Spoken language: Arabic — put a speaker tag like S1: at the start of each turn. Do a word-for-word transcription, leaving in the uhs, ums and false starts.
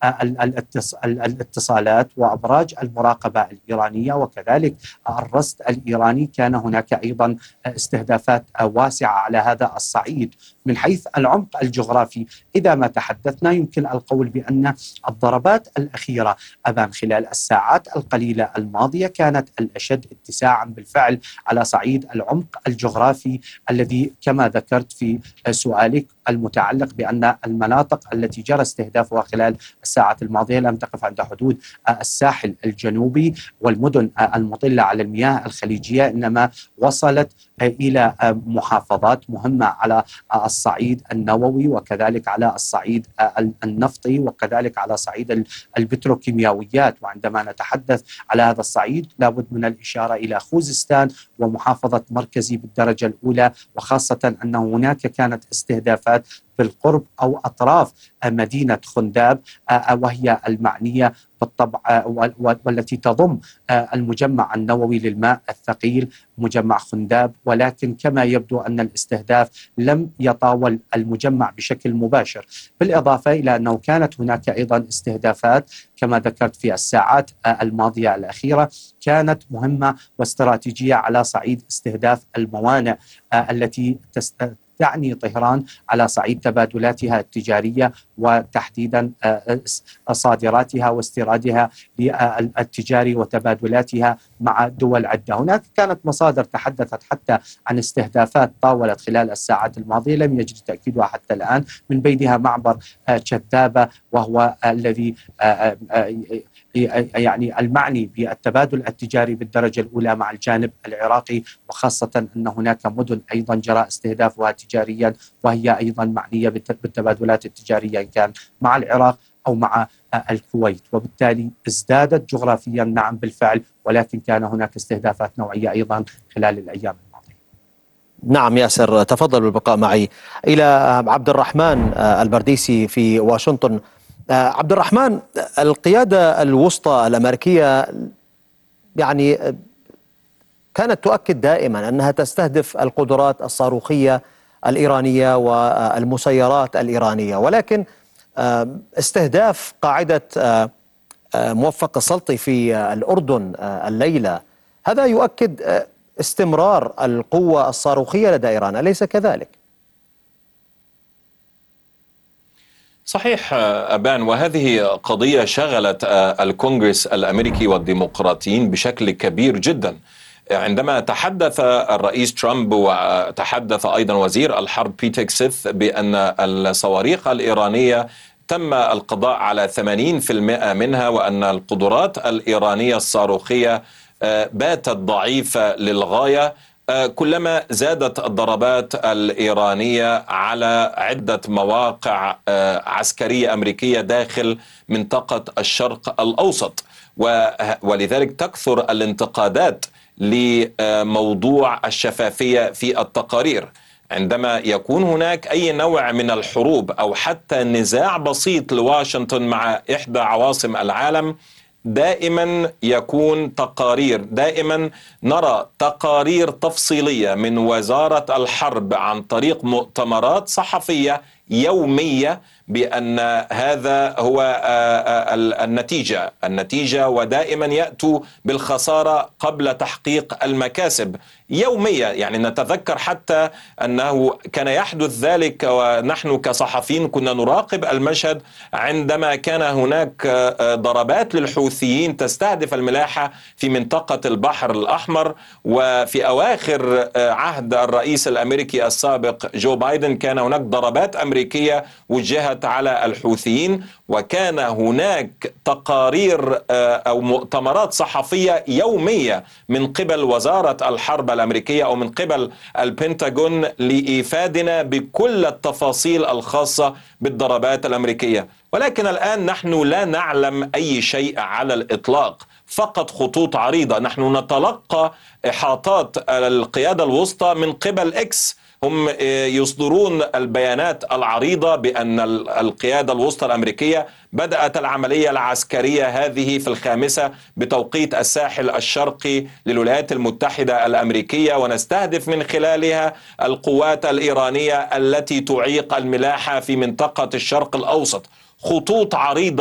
S1: الاتصالات وأبراج المراقبة الإيرانية وكذلك الرصد الإيراني. كان هناك أيضا استهدافات واسعة على هذا الصعيد. من حيث العمق الجغرافي إذا ما تحدثنا يمكن القول بأن الضربات الأخيرة أبان خلال الساعات القليلة الماضية كانت الأشد اتساعا بالفعل على صعيد العمق الجغرافي الذي كما ذكرت في سؤالك المتعلق بأن المناطق التي جرى استهدافها خلال الساعات الماضية لم تقف عند حدود الساحل الجنوبي والمدن المطلة على المياه الخليجية، إنما وصلت إلى محافظات مهمة على الصعيد النووي وكذلك على الصعيد النفطي وكذلك على صعيد البتروكيماويات. وعندما نتحدث على هذا الصعيد لابد من الإشارة إلى خوزستان ومحافظة مركزي بالدرجة الأولى، وخاصة أن هناك كانت استهدافات بالقرب أو أطراف مدينة خنداب وهي المعنية بالطبع والتي تضم المجمع النووي للماء الثقيل مجمع خنداب، ولكن كما يبدو أن الاستهداف لم يطاول المجمع بشكل مباشر، بالإضافة إلى أنه كانت هناك أيضا استهدافات كما ذكرت في الساعات الماضية الأخيرة كانت مهمة واستراتيجية على صعيد استهداف الموانئ التي تست تعني طهران على صعيد تبادلاتها التجارية وتحديدا صادراتها واستيرادها للتجاري وتبادلاتها مع دول عدة. هناك كانت مصادر تحدثت حتى عن استهدافات طاولت خلال الساعات الماضية لم يجد تأكيدها حتى الآن، من بينها معبر كذابة وهو الذي يعني المعني بالتبادل التجاري بالدرجة الأولى مع الجانب العراقي، وخاصة أن هناك مدن أيضا جرى استهدافها تجاريا وهي أيضا معنية بالتبادلات التجارية إن كان مع العراق أو مع الكويت، وبالتالي ازدادت جغرافيا نعم بالفعل، ولكن كان هناك استهدافات نوعية أيضا خلال الأيام الماضية.
S2: نعم ياسر، تفضل بالبقاء معي. إلى عبد الرحمن البرديسي في واشنطن. عبد الرحمن، القيادة الوسطى الأمريكية يعني كانت تؤكد دائما أنها تستهدف القدرات الصاروخية الإيرانية والمسيرات الإيرانية، ولكن استهداف قاعدة موفق السلطي في الأردن الليلة هذا يؤكد استمرار القوة الصاروخية لدى إيران، أليس كذلك؟
S3: صحيح أبان، وهذه قضية شغلت الكونغرس الأمريكي والديمقراطيين بشكل كبير جدا. عندما تحدث الرئيس ترامب وتحدث أيضا وزير الحرب بيت هيكسيت بأن الصواريخ الإيرانية تم القضاء على ثمانين بالمئة منها وأن القدرات الإيرانية الصاروخية باتت ضعيفة للغاية، كلما زادت الضربات الإيرانية على عدة مواقع عسكرية أمريكية داخل منطقة الشرق الأوسط، ولذلك تكثر الانتقادات لموضوع الشفافية في التقارير. عندما يكون هناك أي نوع من الحروب أو حتى نزاع بسيط لواشنطن مع إحدى عواصم العالم، دائما يكون تقارير، دائما نرى تقارير تفصيلية من وزارة الحرب عن طريق مؤتمرات صحفية يومية بأن هذا هو النتيجة النتيجة ودائما يأتوا بالخسارة قبل تحقيق المكاسب يومية. يعني نتذكر حتى أنه كان يحدث ذلك ونحن كصحفيين كنا نراقب المشهد عندما كان هناك ضربات للحوثيين تستهدف الملاحة في منطقة البحر الأحمر، وفي أواخر عهد الرئيس الأمريكي السابق جو بايدن كان هناك ضربات أمريكية وجهت على الحوثيين، وكان هناك تقارير أو مؤتمرات صحفية يومية من قبل وزارة الحرب الأمريكية أو من قبل البنتاغون لإفادنا بكل التفاصيل الخاصة بالضربات الأمريكية. ولكن الآن نحن لا نعلم أي شيء على الإطلاق، فقط خطوط عريضة. نحن نتلقى إحاطات القيادة الوسطى من قبل إكس، هم يصدرون البيانات العريضة بأن القيادة الوسطى الأمريكية بدأت العملية العسكرية هذه في الخامسة بتوقيت الساحل الشرقي للولايات المتحدة الأمريكية، ونستهدف من خلالها القوات الإيرانية التي تعيق الملاحة في منطقة الشرق الأوسط. خطوط عريضة